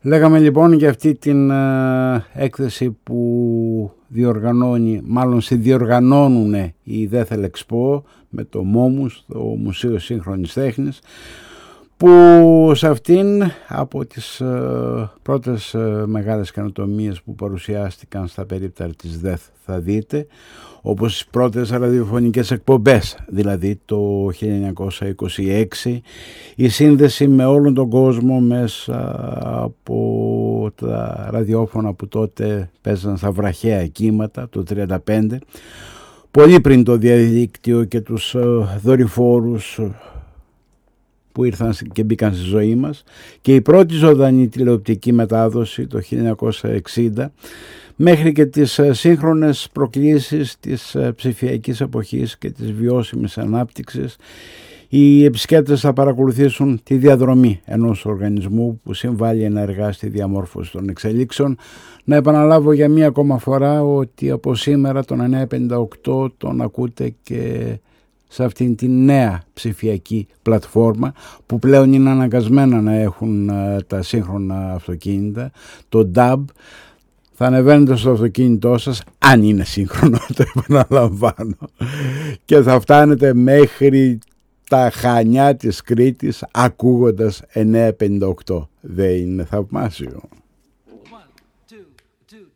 Λέγαμε λοιπόν για αυτή την έκθεση που διοργανώνουν οι Δέθελ Εξπό με το ΜΟΜΟΥΣ, το Μουσείο Σύγχρονης Τέχνης, που σε αυτήν από τις πρώτες μεγάλες καινοτομίες που παρουσιάστηκαν στα περίπτερα της ΔΕΘ θα δείτε, όπως τις πρώτες ραδιοφωνικές εκπομπές, δηλαδή το 1926, η σύνδεση με όλον τον κόσμο μέσα από τα ραδιόφωνα που τότε παίζαν στα βραχαία κύματα, το 1935, πολύ πριν το διαδίκτυο και τους δορυφόρους που ήρθαν και μπήκαν στη ζωή μας, και η πρώτη ζωντανή τηλεοπτική μετάδοση το 1960, μέχρι και τις σύγχρονες προκλήσεις της ψηφιακής εποχής και της βιώσιμης ανάπτυξης. Οι επισκέπτες θα παρακολουθήσουν τη διαδρομή ενός οργανισμού που συμβάλλει ενεργά στη διαμόρφωση των εξελίξεων. Να επαναλάβω για μία ακόμα φορά ότι από σήμερα τον 958 τον ακούτε και σε αυτήν την νέα ψηφιακή πλατφόρμα που πλέον είναι αναγκασμένα να έχουν τα σύγχρονα αυτοκίνητα, το DAB. Θα ανεβαίνετε στο αυτοκίνητό σας, αν είναι σύγχρονο, το επαναλαμβάνω, και θα φτάνετε μέχρι τα Χανιά της Κρήτης ακούγοντας 958. Δεν είναι θαυμάσιο?